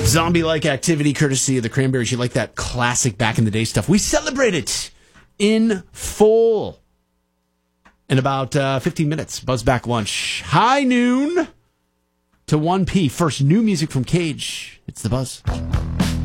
Zombie-like activity courtesy of the Cranberries. You like that classic back in the day stuff. We celebrate it in full in about 15 minutes. Buzz back lunch. High noon to 1 p. First, new music from Cage. It's the Buzz.